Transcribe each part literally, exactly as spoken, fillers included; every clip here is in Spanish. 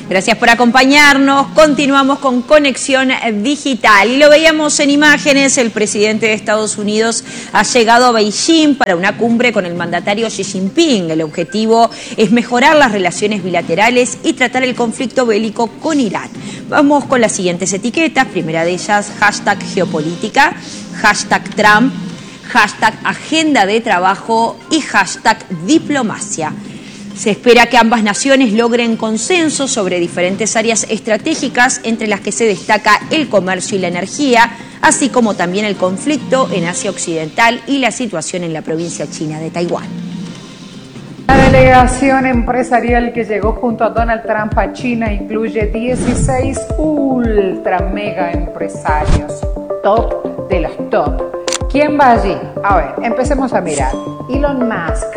Gracias por acompañarnos. Continuamos con Conexión Digital. Y lo veíamos en imágenes, el presidente de Estados Unidos ha llegado a Beijing para una cumbre con el mandatario Xi Jinping. El objetivo es mejorar las relaciones bilaterales y tratar el conflicto bélico con Irán. Vamos con las siguientes etiquetas. Primera de ellas, hashtag geopolítica, hashtag Trump, hashtag agenda de trabajo y hashtag diplomacia. Se espera que ambas naciones logren consenso sobre diferentes áreas estratégicas, entre las que se destaca el comercio y la energía, así como también el conflicto en Asia Occidental y la situación en la provincia china de Taiwán. La delegación empresarial que llegó junto a Donald Trump a China incluye dieciséis ultra mega empresarios, top de los top. ¿Quién va allí? A ver, empecemos a mirar. Elon Musk,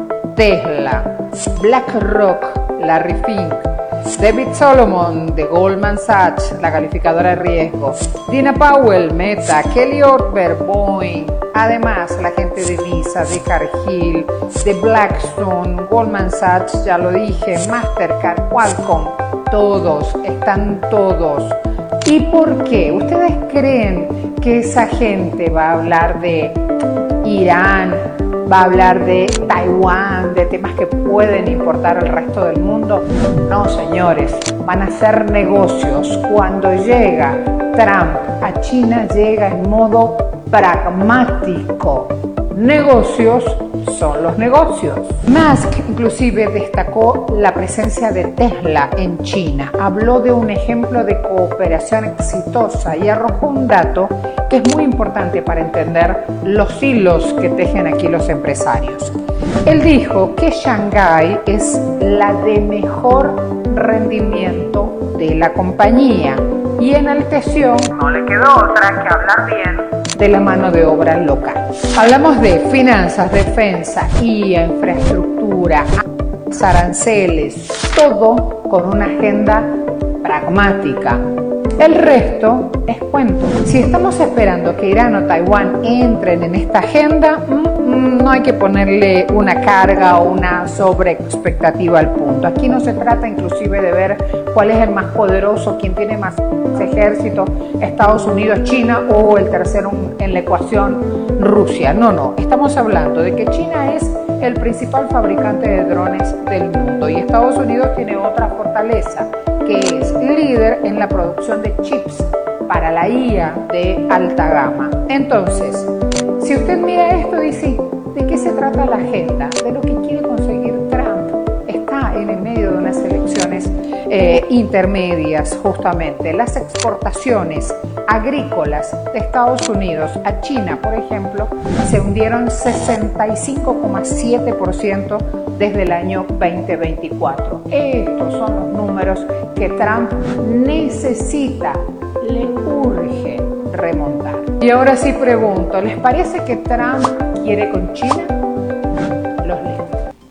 Tesla, BlackRock, Larry Fink, David Solomon de Goldman Sachs, la calificadora de riesgo, Dina Powell, Meta, Kelly Ortberg, Boeing, además la gente de Visa, de Cargill, de Blackstone, Goldman Sachs, ya lo dije, Mastercard, Qualcomm, todos, están todos. ¿Y por qué? ¿Ustedes creen que esa gente va a hablar de Irán, va a hablar de Taiwán, de temas que pueden importar al resto del mundo? No, señores, van a hacer negocios. Cuando llega Trump a China, llega en modo pragmático. Negocios son los negocios. Musk inclusive destacó la presencia de Tesla en China. Habló de un ejemplo de cooperación exitosa y arrojó un dato que es muy importante para entender los hilos que tejen aquí los empresarios. Él dijo que Shanghái es la de mejor rendimiento de la compañía y enalteció, no le quedó otra que hablar bien de la mano de obra local. Hablamos de finanzas, defensa, I A, infraestructura, aranceles, todo con una agenda pragmática. El resto es cuento. Si estamos esperando que Irán o Taiwán entren en esta agenda, no hay que ponerle una carga o una sobreexpectativa al punto. Aquí no se trata inclusive de ver cuál es el más poderoso, quién tiene más ejército, Estados Unidos, China o el tercero en la ecuación, Rusia. No, no. Estamos hablando de que China es el principal fabricante de drones del mundo y Estados Unidos tiene otra fortaleza, que es líder en la producción de chips para la I A de alta gama. Entonces, si usted mira esto, dice, ¿de qué se trata la agenda? De lo que quiere conseguir Trump. Está en el medio de unas elecciones eh, intermedias, justamente. Las exportaciones agrícolas de Estados Unidos a China, por ejemplo, se hundieron sesenta y cinco coma siete por ciento desde el año veinte veinticuatro. Estos son los números que Trump necesita, le urge remontar. Y ahora sí pregunto, ¿les parece que Trump quiere con China? Los leo.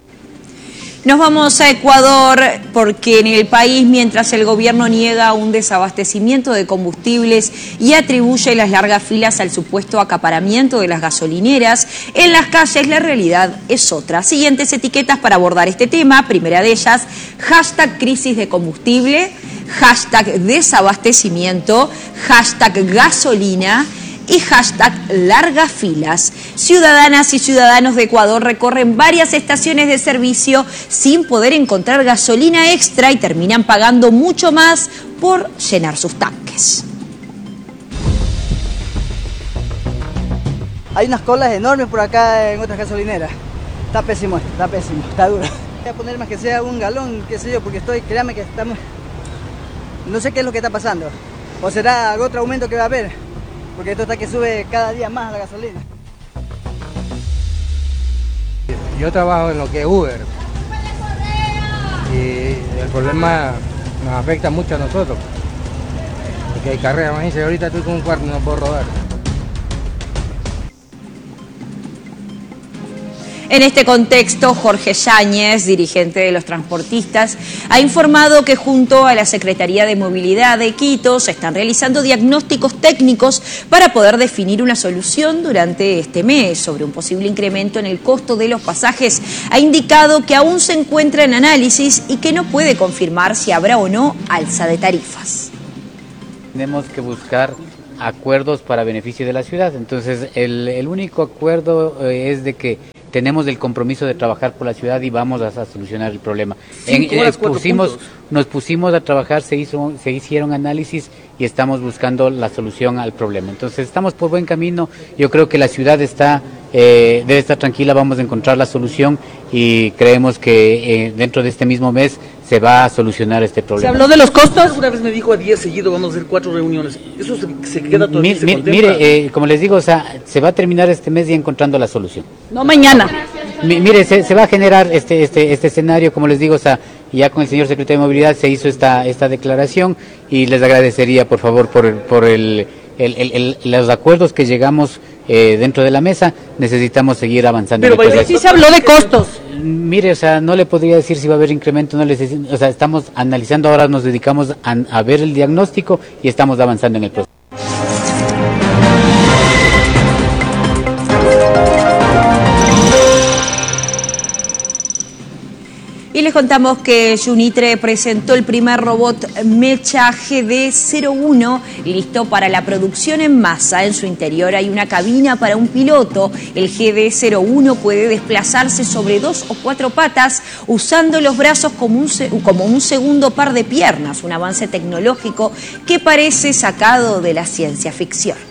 Nos vamos a Ecuador porque en el país, mientras el gobierno niega un desabastecimiento de combustibles y atribuye las largas filas al supuesto acaparamiento de las gasolineras, en las calles la realidad es otra. Siguientes etiquetas para abordar este tema. Primera de ellas, hashtag crisis de combustible, hashtag desabastecimiento, hashtag gasolina y hashtag largas filas. Ciudadanas y ciudadanos de Ecuador recorren varias estaciones de servicio sin poder encontrar gasolina extra y terminan pagando mucho más por llenar sus tanques. Hay unas colas enormes por acá en otras gasolineras. Está pésimo esto, está pésimo, está duro. Voy a poner más que sea un galón, qué sé yo, porque estoy, créame que estamos... No sé qué es lo que está pasando. O será algún otro aumento que va a haber, porque esto está que sube cada día más la gasolina. Yo trabajo en lo que es Uber y el problema nos afecta mucho a nosotros, porque hay carreras, imagínense, ahorita estoy con un cuarto y no puedo rodar. En este contexto, Jorge Yáñez, dirigente de los transportistas, ha informado que junto a la Secretaría de Movilidad de Quito se están realizando diagnósticos técnicos para poder definir una solución durante este mes sobre un posible incremento en el costo de los pasajes. Ha indicado que aún se encuentra en análisis y que no puede confirmar si habrá o no alza de tarifas. Tenemos que buscar acuerdos para beneficio de la ciudad, entonces el, el único acuerdo eh, es de que tenemos el compromiso de trabajar por la ciudad y vamos a, a solucionar el problema. En, eh, pusimos, nos pusimos a trabajar, se hizo, se hicieron análisis y estamos buscando la solución al problema. Entonces estamos por buen camino, yo creo que la ciudad está, eh, debe estar tranquila, vamos a encontrar la solución y creemos que eh, dentro de este mismo mes se va a solucionar este problema. ¿Se habló de los costos? Una vez me dijo a diez seguidos vamos a hacer cuatro reuniones. ¿Eso se, se queda todavía? Mi, mi, mire, eh, como les digo, o sea, se va a terminar este mes y encontrando la solución. No mañana. Mi, mire, se, se va a generar este, este, este escenario, como les digo, o sea, ya con el señor secretario de Movilidad se hizo esta, esta declaración y les agradecería, por favor, por, por el, el, el, el, los acuerdos que llegamos eh, dentro de la mesa. Necesitamos seguir avanzando. Pero en el sí se habló de costos. Mire, o sea, no le podría decir si va a haber incremento, no les, o sea, estamos analizando, ahora nos dedicamos a, a ver el diagnóstico y estamos avanzando en el proceso. Y les contamos que Junitre presentó el primer robot Mecha G D cero uno listo para la producción en masa. En su interior hay una cabina para un piloto. El G D cero uno puede desplazarse sobre dos o cuatro patas usando los brazos como un, como un segundo par de piernas. Un avance tecnológico que parece sacado de la ciencia ficción.